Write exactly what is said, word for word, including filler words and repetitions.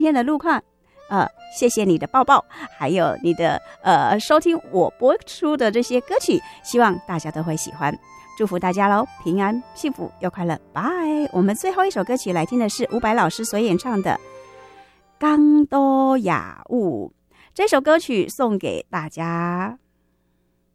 天的路况。呃，谢谢你的抱抱，还有你的呃收听我播出的这些歌曲，希望大家都会喜欢。祝福大家喽，平安、幸福又快乐，拜！我们最后一首歌曲来听的是伍佰老师所演唱的《港都雅物》，这首歌曲送给大家。